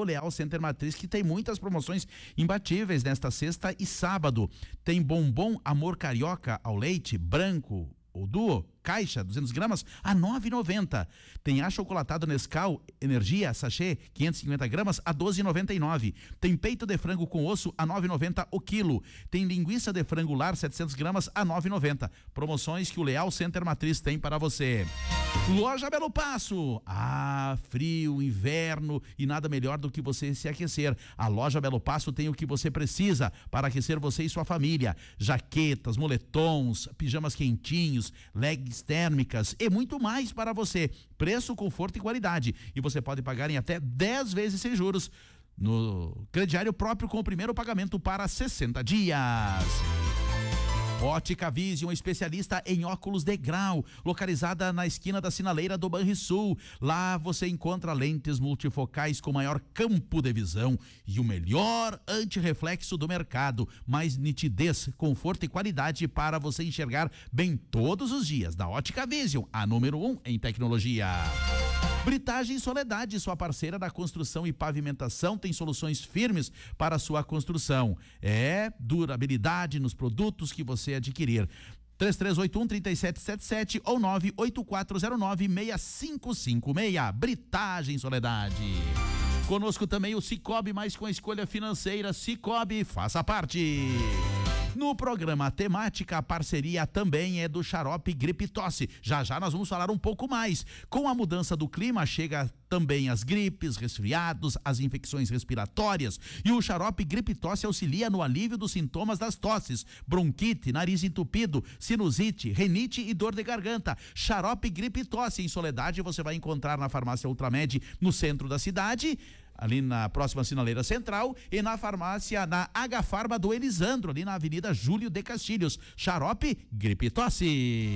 o Leal Center Matriz, que tem muitas promoções imbatíveis nesta sexta e sábado. Tem bombom Amor Carioca ao leite, branco ou duo, caixa, 200 gramas, a R$ 9,90. Tem achocolatado Nescau Energia, sachê, 550 gramas, a R$ 12,99. Tem peito de frango com osso, a R$ 9,90 o quilo. Tem linguiça de frango lar, 700 gramas, a R$ 9,90. Promoções que o Leal Center Matriz tem para você. Loja Belo Passo. Frio, inverno e nada melhor do que você se aquecer. A Loja Belo Passo tem o que você precisa para aquecer você e sua família. Jaquetas, moletons, pijamas quentinhos, leggings térmicas e muito mais para você. Preço, conforto e qualidade. E você pode pagar em até 10 vezes sem juros no crediário próprio com o primeiro pagamento para 60 dias. Ótica Vision, especialista em óculos de grau, localizada na esquina da Sinaleira do Banrisul. Lá você encontra lentes multifocais com maior campo de visão e o melhor antirreflexo do mercado. Mais nitidez, conforto e qualidade para você enxergar bem todos os dias. Da Ótica Vision, a número 1 em tecnologia. Britagem Soledade, sua parceira da construção e pavimentação, tem soluções firmes para a sua construção. Durabilidade nos produtos que você adquirir. 3381-3777 ou 98409-6556. Britagem Soledade. Conosco também o Cicobi, mais com a escolha financeira. Cicobi, faça parte. No programa Temática, a parceria também é do Xarope Gripe Tosse. Já já nós vamos falar um pouco mais. Com a mudança do clima, chega também as gripes, resfriados, as infecções respiratórias. E o Xarope Gripe Tosse auxilia no alívio dos sintomas das tosses, bronquite, nariz entupido, sinusite, renite e dor de garganta. Xarope Gripe Tosse, em Soledade, você vai encontrar na farmácia Ultramed, no centro da cidade, ali na próxima Sinaleira Central, e na farmácia, na H-Farma do Elisandro, ali na Avenida Júlio de Castilhos. Xarope Gripe Tosse.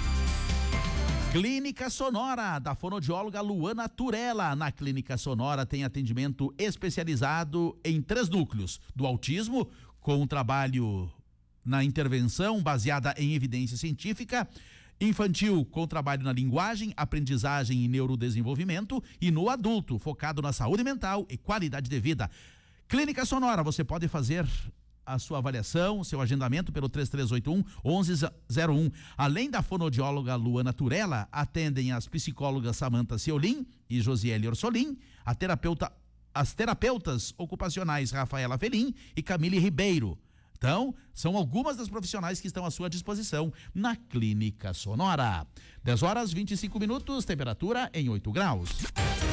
Clínica Sonora, da fonoaudióloga Luana Turella. Na Clínica Sonora tem atendimento especializado em 3 núcleos: do autismo, com um trabalho na intervenção baseada em evidência científica; infantil, com trabalho na linguagem, aprendizagem e neurodesenvolvimento; e no adulto, focado na saúde mental e qualidade de vida. Clínica Sonora, você pode fazer a sua avaliação, seu agendamento pelo 3381-1101. Além da fonoaudióloga Luana Turella, atendem as psicólogas Samantha Seolim e Josiele Orsolim, as terapeutas ocupacionais Rafaela Felim e Camille Ribeiro. Então, são algumas das profissionais que estão à sua disposição na Clínica Sonora. 10 horas 25 minutos, temperatura em 8 graus.